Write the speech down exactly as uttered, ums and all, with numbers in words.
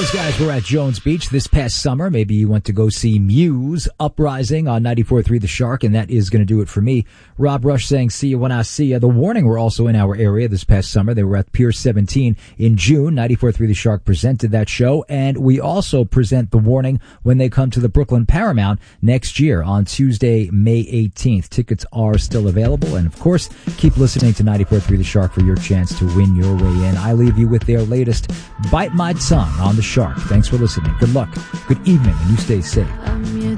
Those guys were at Jones Beach this past summer. Maybe you went to go see Muse Uprising on ninety-four point three The Shark, and that is going to do it for me. Rob Rush saying, see you when I see you. The Warning were also in our area this past summer. They were at Pier seventeen in June. ninety-four point three The Shark presented that show, and we also present The Warning when they come to the Brooklyn Paramount next year on Tuesday, May eighteenth. Tickets are still available, and of course, keep listening to ninety-four point three The Shark for your chance to win your way in. I leave you with their latest Bite My Tongue on The Shark. Thanks for listening. Good luck, good evening, and you stay safe.